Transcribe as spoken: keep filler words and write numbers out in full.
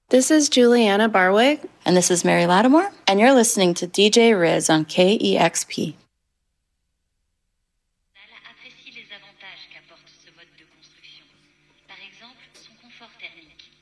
This is Juliana Barwick. And this is Mary Lattimore. And you're listening to D J Riz on K E X P. Apprécie les avantages qu'apporte ce mode de construction. Par exemple, son confort thermique.